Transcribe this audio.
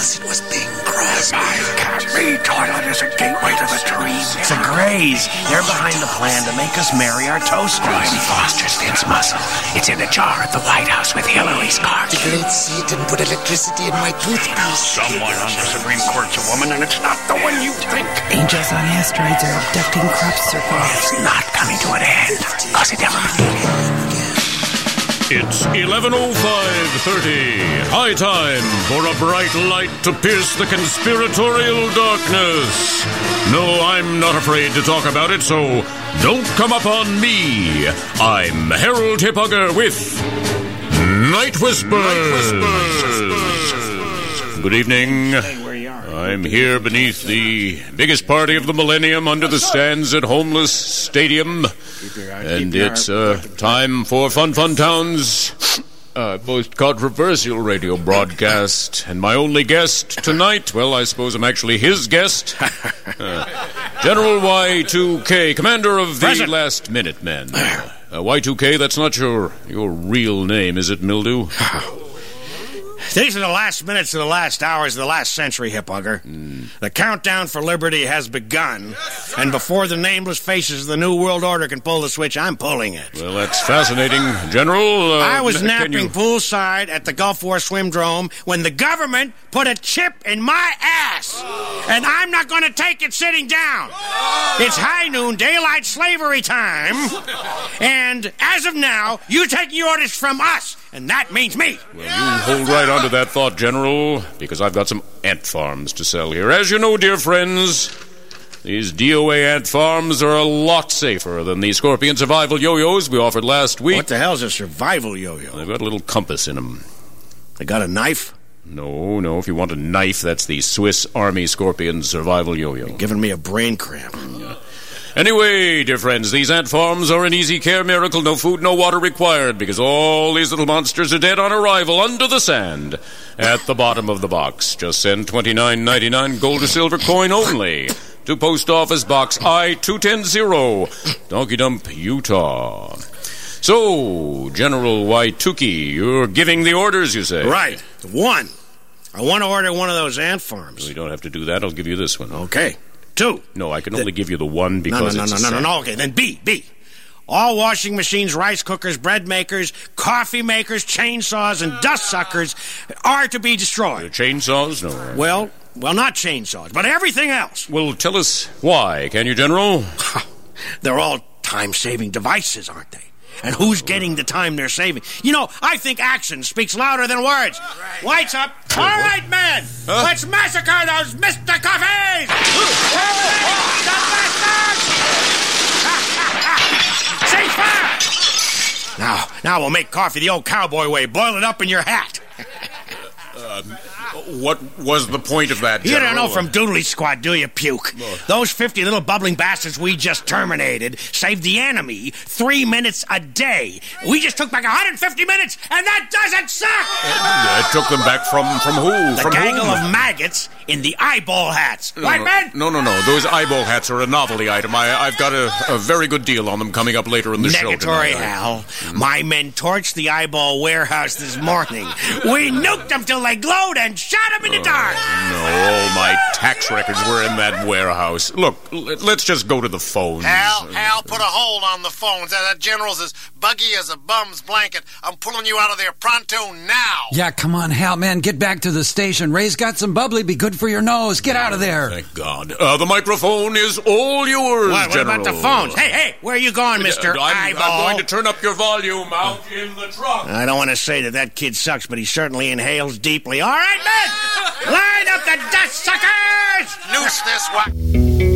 Because it was Bing Crosby. Me toilet is a gateway to the dream. It's the Greys. They're behind the plan to make us marry our toasters. Brian Foster's Vince Muscle. It's in a jar at the White House with Hillary's card. The great seed didn't put electricity in my toothpaste. Someone on the Supreme Court's a woman, and it's not the one you think. Angels on asteroids are abducting crop circles. It's not coming to an end, because it never began. It's 11:05:30. High time for a bright light to pierce the conspiratorial darkness. No, I'm not afraid to talk about it, so don't come up on me. I'm Harold Hipugger with Night Whispers. Good evening. I'm here beneath the biggest party of the millennium under the stands at Homeless Stadium. And it's time for Fun Town's most controversial radio broadcast. And my only guest tonight, well, I suppose I'm actually his guest, General Y2K, commander of the Last Minute Men. Y2K, that's not your real name, is it, Mildew? These are the last minutes of the last hours of the last century, Hipugger. The countdown for liberty has begun, and before the nameless faces of the New World Order can pull the switch, I'm pulling it. Well, that's fascinating, General. I was napping poolside at the Gulf War Swimdrome when the government put a chip in my ass, and I'm not going to take it sitting down. It's high noon, daylight slavery time, and as of now, you're taking orders from us. And that means me. Well, you hold right on to that thought, General, because I've got some ant farms to sell here. As you know, dear friends, these DOA ant farms are a lot safer than the Scorpion survival yo-yos we offered last week. What the hell's a survival yo-yo? They've got a little compass in them. They got a knife? No. If you want a knife, that's the Swiss Army Scorpion survival yo-yo. You're giving me a brain cramp. Anyway, dear friends, these ant farms are an easy care miracle. No food, no water required, because all these little monsters are dead on arrival under the sand at the bottom of the box. Just send $29.99 gold or silver coin only to Post Office Box I-210, Donkey Dump, Utah. So, General Y2K, you're giving the orders, you say? Right. One. I want to order one of those ant farms. We don't have to do that. I'll give you this one. Okay. Two. No, I can only give you the one because No. Okay, then B. All washing machines, rice cookers, bread makers, coffee makers, chainsaws, and dust suckers are to be destroyed. Chainsaws? No. Well, not chainsaws, but everything else. Well, tell us why, can you, General? They're all time-saving devices, aren't they? And who's getting the time they're saving? You know, I think action speaks louder than words. Lights up. All right, men. Let's massacre those Mr. Coffees. Ceasefire. Now we'll make coffee the old cowboy way. Boil it up in your hat. What was the point of that, General? You don't know from Doodly Squad, do you, puke? Those 50 little bubbling bastards we just terminated saved the enemy 3 minutes a day. We just took back 150 minutes, and that doesn't suck! It took them back from who? The gaggle of maggots in the eyeball hats. Right, men? No. Those eyeball hats are a novelty item. I've got a very good deal on them coming up later in the show tonight. Negatory, Hal. My men torched the eyeball warehouse this morning. We nuked them till they glowed and shot them in the dark. No, all my tax records were in that warehouse. Look, let's just go to the phones. Hal, put a hold on the phones. That general's as buggy as a bum's blanket. I'm pulling you out of there pronto now. Yeah, come on, Hal, man. Get back to the station. Ray's got some bubbly. Be good for your nose. Get out of there. Thank God. The microphone is all yours, What General. about the phones? Hey, where are you going, Mr. Eyeball? I'm going to turn up your volume out in the truck. I don't want to say that kid sucks, but he certainly inhales deeply. All right, men! Line up the dust suckers! Noose this one.